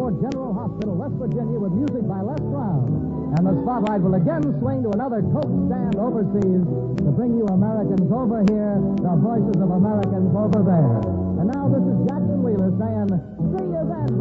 Ford General Hospital, West Virginia, with music by Les Brown. And the spotlight will again swing to another Coke stand overseas to bring you Americans over here, the voices of Americans over there. And now this is Jackson Wheeler saying, see you then.